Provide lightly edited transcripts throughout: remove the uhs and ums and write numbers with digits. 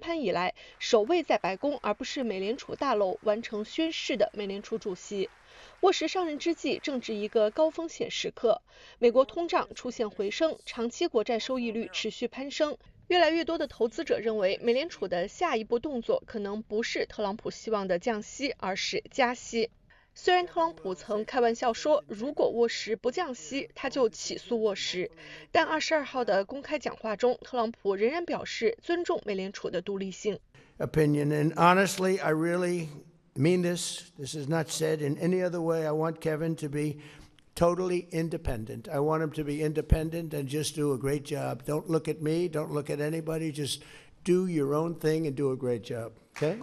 盘以来首位在白宫而不是美联储大楼完成宣誓的美联储主席。沃什上任之际正值一个高风险时刻，美国通胀出现回升，长期国债收益率持续攀升。越来越多的投资者认为，美联储的下一步动作可能不是特朗普希望的降息，而是加息。虽然特朗普曾开玩笑说，如果沃什不降息，他就起诉沃什，但22号的公开讲话中，特朗普仍然表示尊重美联储的独立性。 Opinion, and honestly, I really mean this. This is not said in any other way. I want Kevin to be totally independent. I want him to be independent and just do a great job. Don't look at me. Don't look at anybody. Just do your own thing and do a great job. Okay?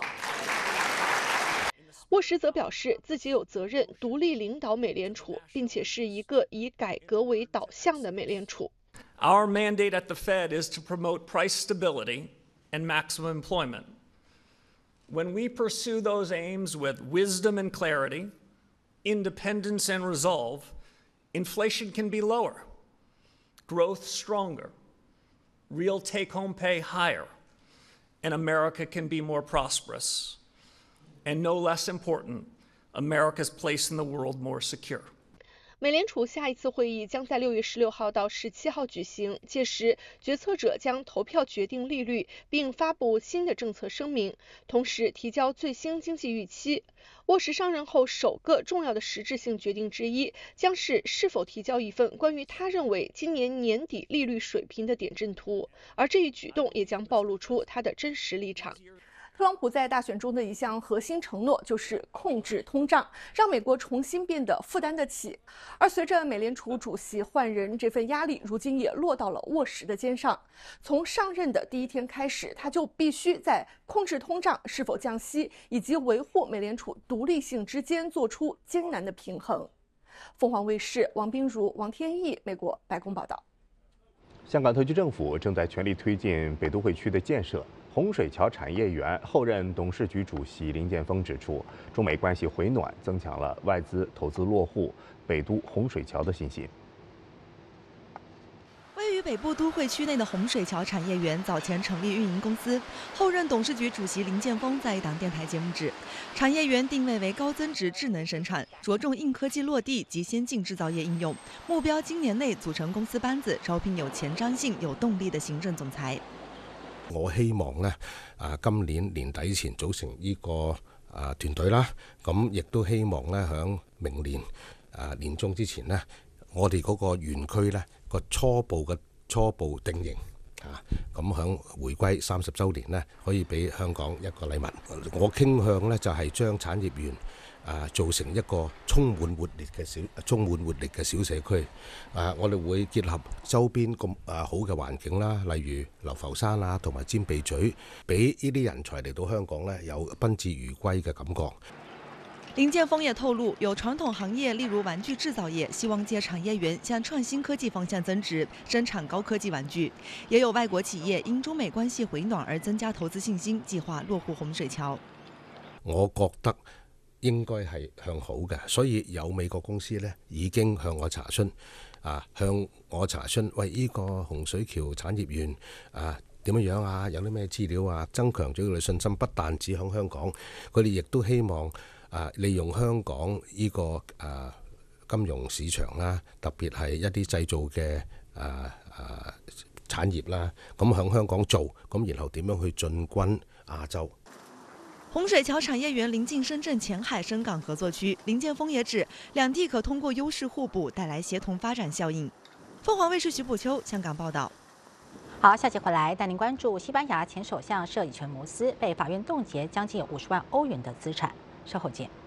沃什则表示自己有责任独立领导美联储，并且是一个以改革为导向的美联储。 Our mandate at the Fed is to promote price stability and maximum employment. When we pursue those aims with wisdom and clarity, independence and resolve, inflation can be lower, growth stronger, real take-home pay higher, and America can be more prosperous.And no less important, America's place in the world more secure. 美联储下一次会议将在6月16号到17号举行，届时决策者将投票决定利率，并发布新的政策声明，同时提交最新经济预期。沃什上任后首个重要的实质性决定之一，将是是否提交一份关于他认为今年年底利率水平的点阵图，而这一举动也将暴露出他的真实立场。 特朗普在大选中的一项核心承诺就是控制通胀，让美国重新变得负担得起。而随着美联储主席换人，这份压力如今也落到了沃什的肩上。从上任的第一天开始，他就必须在控制通胀、是否降息以及维护美联储独立性之间做出艰难的平衡。凤凰卫视王彬如、王天翼，美国白宫报道。 香港特区政府正在全力推进北都会区的建设。洪水桥产业园后任董事局主席林建峰指出，中美关系回暖增强了外资投资落户北都洪水桥的信心。 位于北部都会区内的洪水桥产业园早前成立运营公司，后任董事局主席林建峰在一档电台节目指，产业园定位为高增值智能生产，着重硬科技落地及先进制造业应用，目标今年内组成公司班子，招聘有前瞻性、有动力的行政總裁。 我希望咧，今年年底前組成呢個團隊啦，咁亦都希望咧響明年年中之前咧，我哋嗰個園區咧個初步定型咁響回歸30週年咧，可以俾香港一個禮物。我傾向咧就係將產業園做成一個充滿活力嘅小社區。我哋會結合周邊咁好嘅環境啦，例如流浮山同埋尖鼻咀，俾呢啲人才嚟到香港咧有賓至如歸嘅感覺。 林建峰也透露，有傳統行業，例如玩具製造業，希望借產業園向創新科技方向增值，生產高科技玩具。也有外國企業因中美關係回暖而增加投資信心，計劃落戶洪水橋。 我覺得應該係向好嘅，所以有美國公司咧已經向我查詢，喂，呢個洪水橋產業園點樣啊？有啲咩資料啊？增強咗佢哋信心，不但止響香港，佢哋亦都希望利用香港呢個金融市場啦，特別係一啲製造嘅產業啦，咁響香港做，咁然後點樣去進軍亞洲？ 洪水橋產業園臨近深圳前海深港合作區，林建峰也指，兩地可通過優勢互補，帶來協同發展效應。鳳凰衛視徐補秋香港報道。 好，下期回來帶您關注西班牙前首相舍以權摩斯被法院凍結將近50萬歐元的資產，稍後見。